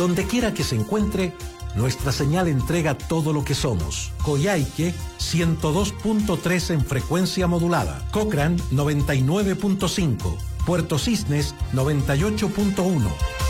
Donde quiera que se encuentre, nuestra señal entrega todo lo que somos. Coyhaique 102.3 en frecuencia modulada. Cochrane 99.5. Puerto Cisnes 98.1.